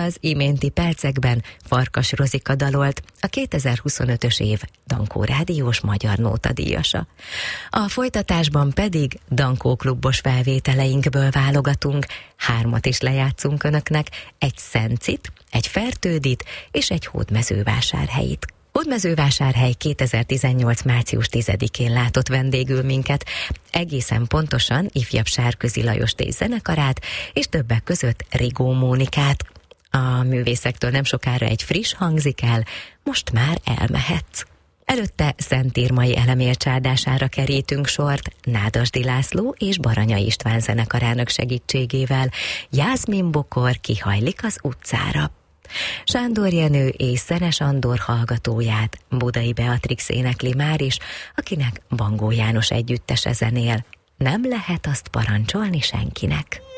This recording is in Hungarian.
Az iménti percekben Farkas Rozika dalolt, a 2025-ös év Dankó Rádiós Magyar Nóta díjasa. A folytatásban pedig Dankó klubos felvételeinkből válogatunk, 3 is lejátszunk önöknek, egy Szencit, egy Fertődit és egy Hódmezővásárhelyit. Hódmezővásárhely 2018. március 10-én látott vendégül minket, egészen pontosan ifjabb Sárközi Lajost és zenekarát, és többek között Rigó Mónikát. A művészektől nem sokára egy friss hangzik el, most már elmehetsz. Előtte Szentírmai Elemér csádására kerítünk sort Nádasdy László és Baranya István zenekarának segítségével. Jászmin Bokor kihajlik az utcára. Sándor Jenő és Szenes Andor hallgatóját Budai Beatrix énekli már is, akinek Bangó János együttese zenél. Nem lehet azt parancsolni senkinek.